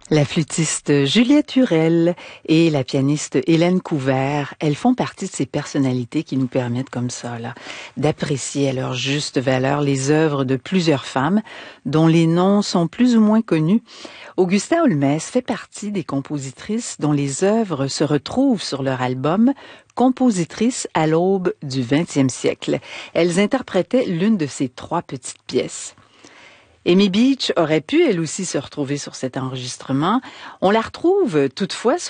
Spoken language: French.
La flûtiste Juliette Hurel et la pianiste Hélène Couvert, elles font partie de ces personnalités qui nous permettent comme ça, là, d'apprécier à leur juste valeur les œuvres de plusieurs femmes dont les noms sont plus ou moins connus. Augusta Holmès fait partie des compositrices dont les œuvres se retrouvent sur leur album Compositrices à l'aube du 20e siècle. Elles interprétaient l'une de ces 3 petites pièces. Amy Beach aurait pu, elle aussi, se retrouver sur cet enregistrement. On la retrouve toutefois sur